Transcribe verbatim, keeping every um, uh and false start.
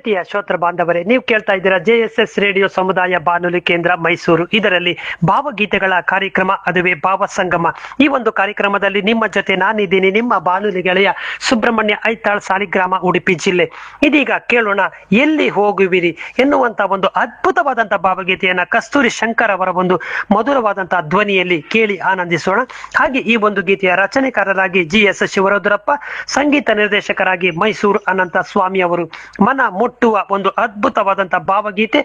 ಪ್ರೀತಿಯ ಶ್ರೋತೃ ಬಾಂಧವರೇ, ನೀವು ಕೇಳ್ತಾ ಇದ್ದೀರಾ ಜೆ ಎಸ್ ಎಸ್ ರೇಡಿಯೋ ಸಮುದಾಯ ಬಾನುಲಿ ಕೇಂದ್ರ ಮೈಸೂರು. ಇದರಲ್ಲಿ ಭಾವಗೀತೆಗಳ ಕಾರ್ಯಕ್ರಮ, ಅದುವೇ ಭಾವ ಸಂಗಮ. ಈ ಒಂದು ಕಾರ್ಯಕ್ರಮದಲ್ಲಿ ನಿಮ್ಮ ಜೊತೆ ನಾನಿದ್ದೀನಿ, ನಿಮ್ಮ ಬಾನುಲಿ ಗೆಳೆಯ ಸುಬ್ರಹ್ಮಣ್ಯ ಐತಾಳ್, ಸಾಲಿಗ್ರಾಮ, ಉಡುಪಿ ಜಿಲ್ಲೆ. ಇದೀಗ ಕೇಳೋಣ ಎಲ್ಲಿ ಹೋಗುವಿರಿ ಎನ್ನುವಂತ ಒಂದು ಅದ್ಭುತವಾದಂತಹ ಭಾವಗೀತೆಯನ್ನ ಕಸ್ತೂರಿ ಶಂಕರ್ ಅವರ ಒಂದು ಮಧುರವಾದಂತಹ ಧ್ವನಿಯಲ್ಲಿ ಕೇಳಿ ಆನಂದಿಸೋಣ. ಹಾಗೆ ಈ ಒಂದು ಗೀತೆಯ ರಚನೆಕಾರರಾಗಿ ಜಿ ಎಸ್ ಶಿವರುದ್ರಪ್ಪ, ಸಂಗೀತ ನಿರ್ದೇಶಕರಾಗಿ ಮೈಸೂರು ಅನಂತ ಸ್ವಾಮಿ ಅವರು. ಮನ ಮುಟ್ಟುವ ಒಂದು ಅದ್ಭುತವಾದಂತಹ ಭಾವಗೀತೆ.